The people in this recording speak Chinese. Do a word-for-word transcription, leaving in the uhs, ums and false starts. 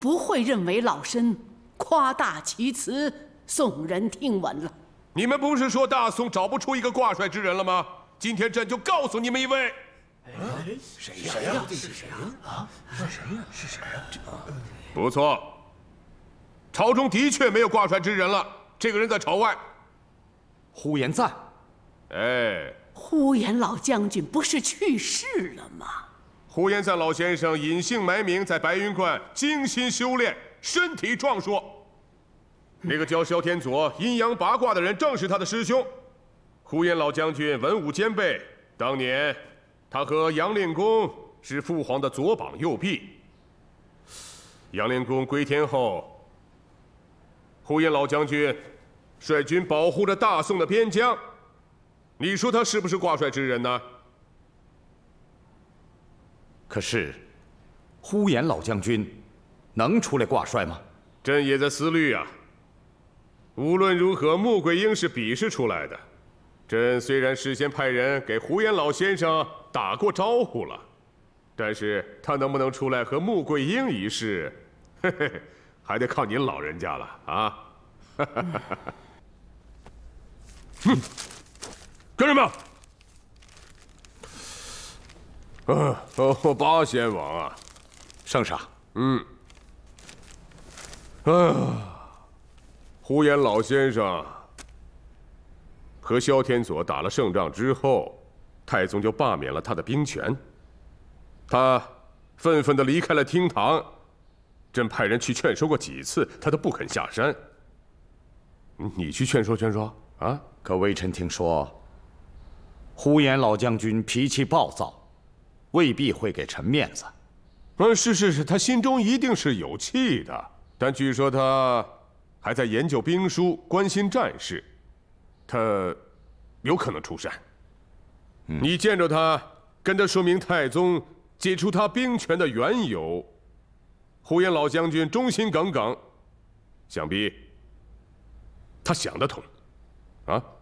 不会认为老身夸大其词，耸人听闻了。 你们不是说大宋找不出一个挂帅之人了吗？今天朕就告诉你们一位。 哎，谁呀？谁呀？是谁呀？啊，是谁呀？是谁呀？ 不错，朝中的确没有挂帅之人了。这个人在朝外。 呼延赞。 哎， 呼延老将军不是去世了吗？ 呼延赞老先生隐姓埋名，在白云观精心修炼，身体壮硕。那个叫萧天佐阴阳八卦的人，正是他的师兄。呼延老将军文武兼备，当年他和杨令公是父皇的左膀右臂。杨令公归天后，呼延老将军率军保护着大宋的边疆。你说他是不是挂帅之人呢？ 可是，呼延老将军能出来挂帅吗？ 朕也在思虑啊。无论如何，穆桂英是比试出来的。朕虽然事先派人给呼延老先生打过招呼了，但是他能不能出来和穆桂英一试，嘿嘿，还得靠您老人家了啊！哼，跟着吧。啊，哦，八仙王啊， 圣上。 嗯。啊，呼延老先生和萧天佐打了胜仗之后，太宗就罢免了他的兵权。他愤愤地离开了厅堂，朕派人去劝说过几次，他都不肯下山。你去劝说劝说啊？ 可微臣听说，呼延老将军脾气暴躁，未必会给臣面子。 嗯，是是是，他心中一定是有气的。但据说他还在研究兵书，关心战事，他有可能出山。嗯、你见着他，跟他说明太宗解除他兵权的缘由。呼延老将军忠心耿耿，想必他想得通，啊。